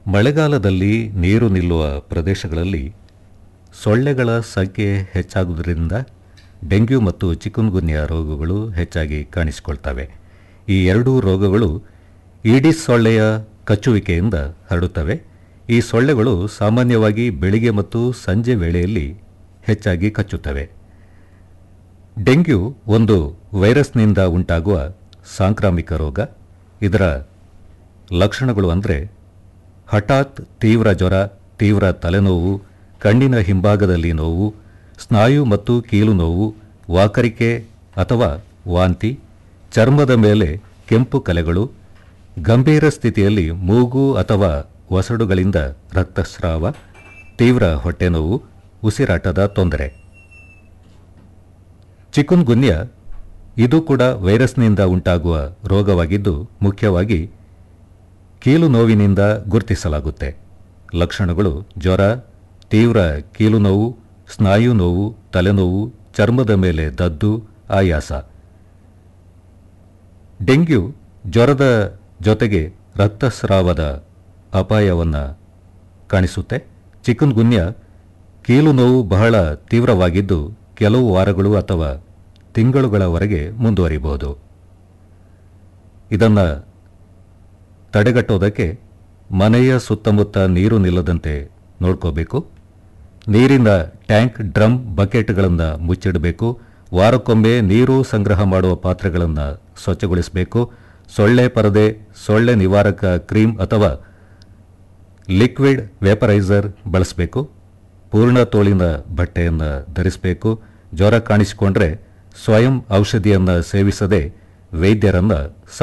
ಮಳೆಗಾಲದಲ್ಲಿ ನೀರು ನಿಲ್ಲುವ ಪ್ರದೇಶಗಳಲ್ಲಿ ಸೊಳ್ಳೆಗಳ ಸಂಖ್ಯೆ ಹೆಚ್ಚಾಗುವುದರಿಂದ ಡೆಂಗ್ಯೂ ಮತ್ತು ಚಿಕುನ್ಗುನ್ಯಾ ರೋಗಗಳು ಹೆಚ್ಚಾಗಿ ಕಾಣಿಸಿಕೊಳ್ತವೆ. ಈ ಎರಡೂ ರೋಗಗಳು ಈಡಿಸ್ ಸೊಳ್ಳೆಯ ಕಚ್ಚುವಿಕೆಯಿಂದ ಹರಡುತ್ತವೆ. ಈ ಸೊಳ್ಳೆಗಳು ಸಾಮಾನ್ಯವಾಗಿ ಬೆಳಿಗ್ಗೆ ಮತ್ತು ಸಂಜೆ ವೇಳೆಯಲ್ಲಿ ಹೆಚ್ಚಾಗಿ ಕಚ್ಚುತ್ತವೆ. ಡೆಂಗ್ಯೂ ಒಂದು ವೈರಸ್ನಿಂದ ಉಂಟಾಗುವ ಸಾಂಕ್ರಾಮಿಕ ರೋಗ. ಇದರ ಲಕ್ಷಣಗಳು ಅಂದರೆ ಹಠಾತ್ ತೀವ್ರ ಜ್ವರ, ತೀವ್ರ ತಲೆನೋವು, ಕಣ್ಣಿನ ಹಿಂಭಾಗದಲ್ಲಿ ನೋವು, ಸ್ನಾಯು ಮತ್ತು ಕೀಲು ನೋವು, ವಾಕರಿಕೆ ಅಥವಾ ವಾಂತಿ, ಚರ್ಮದ ಮೇಲೆ ಕೆಂಪು ಕಲೆಗಳು, ಗಂಭೀರ ಸ್ಥಿತಿಯಲ್ಲಿ ಮೂಗು ಅಥವಾ ಒಸಡುಗಳಿಂದ ರಕ್ತಸ್ರಾವ, ತೀವ್ರ ಹೊಟ್ಟೆನೋವು, ಉಸಿರಾಟದ ತೊಂದರೆ. ಚಿಕುನ್ಗುನ್ಯಾ ಇದು ಕೂಡ ವೈರಸ್ನಿಂದ ಉಂಟಾಗುವ ರೋಗವಾಗಿದ್ದು ಮುಖ್ಯವಾಗಿ ಕೀಲು ನೋವಿನಿಂದ ಗುರುತಿಸಲಾಗುತ್ತೆ. ಲಕ್ಷಣಗಳು ಜ್ವರ, ತೀವ್ರ ಕೀಲು ನೋವು, ಸ್ನಾಯು ನೋವು, ತಲೆನೋವು, ಚರ್ಮದ ಮೇಲೆ ದದ್ದು, ಆಯಾಸ. ಡೆಂಗ್ಯೂ ಜ್ವರದ ಜೊತೆಗೆ ರಕ್ತಸ್ರಾವದ ಅಪಾಯವನ್ನು ಕಾಣಿಸುತ್ತೆ. ಚಿಕುನ್ಗುನ್ಯಾ ಕೀಲು ನೋವು ಬಹಳ ತೀವ್ರವಾಗಿದ್ದು ಕೆಲವು ವಾರಗಳು ಅಥವಾ ತಿಂಗಳುಗಳವರೆಗೆ ಮುಂದುವರಿಬಹುದು. ಇದನ್ನು ತಡೆಗಟ್ಟೋದಕ್ಕೆ ಮನೆಯ ಸುತ್ತಮುತ್ತ ನೀರು ನಿಲ್ಲದಂತೆ ನೋಡ್ಕೋಬೇಕು. ನೀರಿನ ಟ್ಯಾಂಕ್, ಡ್ರಮ್, ಬಕೆಟ್ಗಳನ್ನು ಮುಚ್ಚಿಡಬೇಕು. ವಾರಕ್ಕೊಮ್ಮೆ ನೀರು ಸಂಗ್ರಹ ಮಾಡುವ ಪಾತ್ರೆಗಳನ್ನು ಸ್ವಚ್ಛಗೊಳಿಸಬೇಕು. ಸೊಳ್ಳೆ ಪರದೆ, ಸೊಳ್ಳೆ ನಿವಾರಕ ಕ್ರೀಮ್ ಅಥವಾ ಲಿಕ್ವಿಡ್ ವೇಪರೈಸರ್ ಬಳಸಬೇಕು. ಪೂರ್ಣ ತೋಳಿನ ಬಟ್ಟೆಯನ್ನು ಧರಿಸಬೇಕು. ಜ್ವರ ಕಾಣಿಸಿಕೊಂಡ್ರೆ ಸ್ವಯಂ ಔಷಧಿಯನ್ನು ಸೇವಿಸದೆ ವೈದ್ಯರನ್ನು